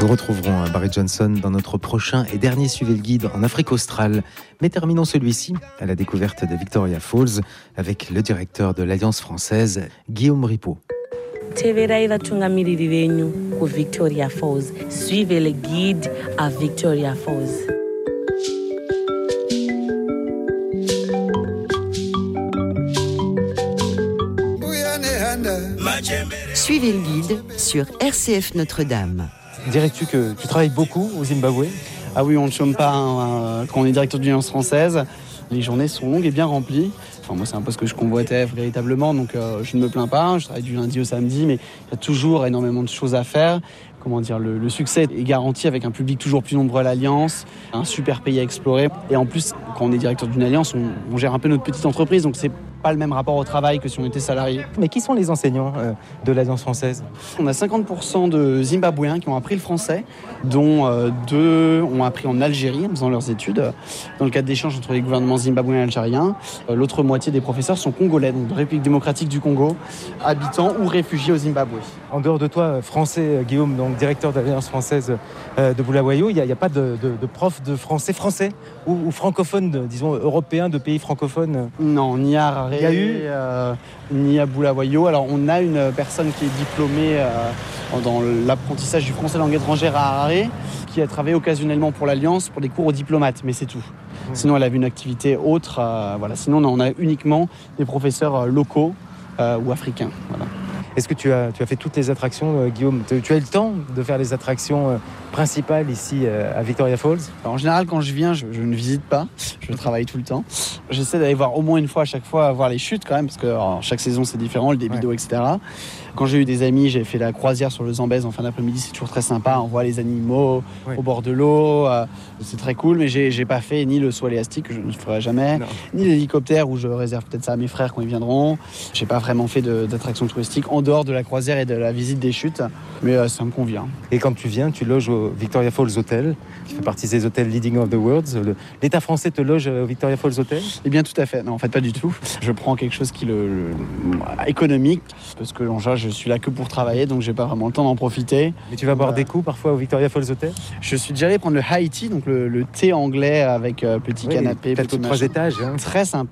Nous retrouverons Barry Johnson dans notre prochain et dernier Suivez le guide en Afrique australe. Mais terminons celui-ci à la découverte de Victoria Falls avec le directeur de l'Alliance française, Guillaume Ripaud. Teverai vatungamiriri venyu ku Victoria Falls. Suivez le guide à Victoria Falls. Suivez le guide sur RCF Notre-Dame. Dirais-tu que tu travailles beaucoup au Zimbabwe ? Ah oui, on ne chôme pas quand on est directeur de l'Alliance française. Les journées sont longues et bien remplies. Enfin, moi, c'est un peu ce que je convoitais véritablement, donc je ne me plains pas. Je travaille du lundi au samedi, mais il y a toujours énormément de choses à faire. Le succès est garanti avec un public toujours plus nombreux à l'Alliance, un super pays à explorer. Et en plus, quand on est directeur d'une Alliance, on gère un peu notre petite entreprise, donc c'est pas le même rapport au travail que si on était salarié. Mais qui sont les enseignants de l'Alliance française ? On a 50% de Zimbabwéens qui ont appris le français, dont 2 ont appris en Algérie en faisant leurs études, dans le cadre d'échanges entre les gouvernements zimbabwéens et algériens. L'autre moitié des professeurs sont congolais, donc de République démocratique du Congo, habitants ou réfugiés au Zimbabwe. En dehors de toi, français, Guillaume, donc directeur de l'Alliance française de Bulawayo, il n'y a pas de prof de français ou francophone, disons européen, de pays francophones ? Non, ni à Harare, ni à Bulawayo. Alors on a une personne qui est diplômée dans l'apprentissage du français langue étrangère à Harare, qui a travaillé occasionnellement pour l'Alliance pour des cours aux diplomates, mais c'est tout. Sinon elle avait une activité autre. Sinon on a uniquement des professeurs locaux ou africains. Voilà. Est-ce que tu as fait toutes les attractions, Guillaume ? Tu as eu le temps de faire les attractions principales ici à Victoria Falls ? Alors, en général, quand je viens, je ne visite pas. Je travaille tout le temps. J'essaie d'aller voir au moins une fois à chaque fois, voir les chutes quand même, parce que chaque saison c'est différent, le débit d'eau, etc. Quand j'ai eu des amis, j'ai fait la croisière sur le Zambèze en fin d'après-midi, c'est toujours très sympa. On voit les animaux au bord de l'eau, c'est très cool. Mais j'ai pas fait ni le saut élastique, que je ne ferai jamais, ni l'hélicoptère, où je réserve peut-être ça à mes frères quand ils viendront. J'ai pas vraiment fait d'attractions touristiques en dehors de la croisière et de la visite des chutes, mais ça me convient. Et quand tu viens, tu loges au Victoria Falls Hotel, qui fait partie des hôtels Leading of the World. L'État français te loge au Victoria Falls Hotel ? Eh bien, tout à fait. Non, en fait, pas du tout. Je prends quelque chose qui est économique, parce que je suis là que pour travailler, donc j'ai pas vraiment le temps d'en profiter. Mais tu vas boire des coups parfois au Victoria Falls Hotel ? Je suis déjà allé prendre le high tea, donc le thé anglais avec petit canapé, peut-être petit 3 étages. Très sympa.